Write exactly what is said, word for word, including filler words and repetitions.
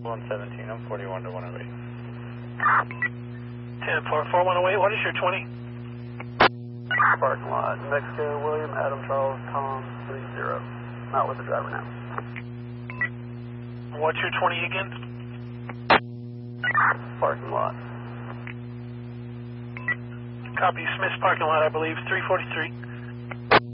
one seventeen, I'm forty-one to one oh eight. ten four four one oh eight, what is your twenty? Parking lot, Mexico, William, Adam, Charles, Tom, three zero. Not with the driver now. What's your twenty again? Parking lot. Copy, Smith's parking lot, I believe, three forty-three.